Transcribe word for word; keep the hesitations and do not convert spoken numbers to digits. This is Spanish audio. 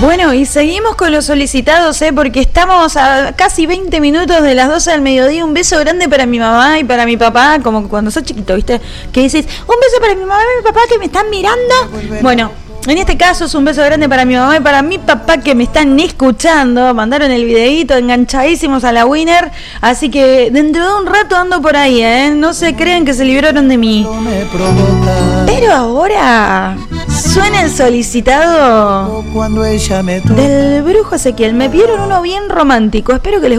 Bueno, y seguimos con los solicitados, ¿eh? Porque estamos a casi veinte minutos de las doce del mediodía. Un beso grande para mi mamá y para mi papá, como cuando sos chiquito, ¿viste? Que dices, un beso para mi mamá y mi papá que me están mirando. Bueno, en este caso es un beso grande para mi mamá y para mi papá que me están escuchando. Mandaron el videíto, enganchadísimos a la Winner. Así que dentro de un rato ando por ahí, ¿eh? No se creen que se libraron de mí. Pero ahora suena el solicitado del brujo Ezequiel. Me pidieron uno bien romántico. Espero que les